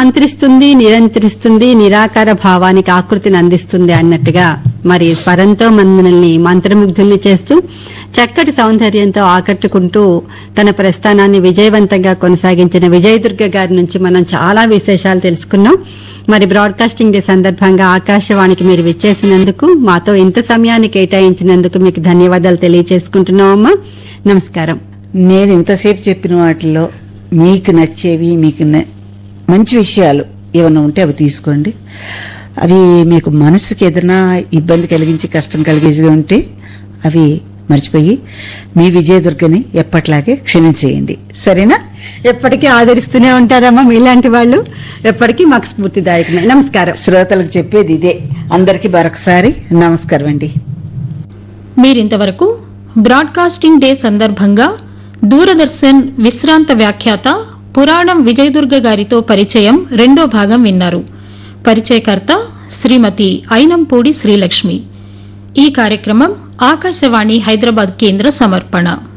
మంత్రిస్తుంది, నిరంతరిస్తుంది, నిరాకార భావానికి ఆకృతిని అందిస్తుంది అన్నట్టుగా మరి స్వరంతో మనల్ని మంత్రముగ్ధుల్ని చేస్తూ చక్కటి సౌందర్యంతో ఆకట్టుకుంటూ తన ప్రస్థానాన్ని విజయవంతంగా కొనసాగించిన విజయదుర్గ గారి నుంచి మనం చాలా విశేషాలు తెలుసుకున్నాం. మరి బ్రాడ్కాస్టింగ్ డే సందర్భంగా ఆకాశవాణికి మీరు విచ్చేసినందుకు, మాతో ఇంత సమయాన్ని కేటాయించినందుకు మీకు ధన్యవాదాలు తెలియజేసుకుంటున్నామమ్మా. నమస్కారం. నేను ఇంతసేపు చెప్పిన వాటిల్లో మీకు నచ్చేవి, మీకు మంచి విషయాలు ఏమైనా ఉంటే అవి తీసుకోండి. అవి మీకు మనసుకి ఏదైనా ఇబ్బంది కలిగించి కష్టం కలిగేసి ఉంటే అవి మర్చిపోయి మీ విజయదుర్గని ఎప్పట్లాగే క్షమించేయండి. సరేనా? ఎప్పటికీ ఆదరిస్తూనే ఉంటారమ్మా మీలాంటి వాళ్ళు, ఎప్పటికీ మాకు స్ఫూర్తిదాయకమే. నమస్కారం. శ్రోతలకు చెప్పేది ఇదే. అందరికీ మరొకసారి నమస్కారం అండి. మీరింతవరకు బ్రాడ్కాస్టింగ్ డే సందర్భంగా దూరదర్శన్ విశ్రాంత వ్యాఖ్యాత పురాణం విజయదుర్గ గారితో పరిచయం 2వ భాగం విన్నారు. పరిచయకర్త శ్రీమతి అయినంపూడి శ్రీలక్ష్మి. ఈ కార్యక్రమం ఆకాశవాణి హైదరాబాద్ కేంద్ర సమర్పణ.